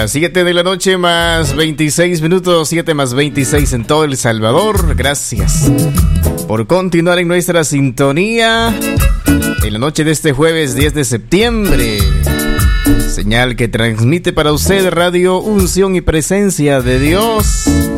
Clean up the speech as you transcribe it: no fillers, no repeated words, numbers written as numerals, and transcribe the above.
las 7 de la noche más 26 minutos, 7 más 26 en todo El Salvador. Gracias por continuar en nuestra sintonía en la noche de este jueves 10 de septiembre. Señal que transmite para usted Radio Unción y Presencia de Dios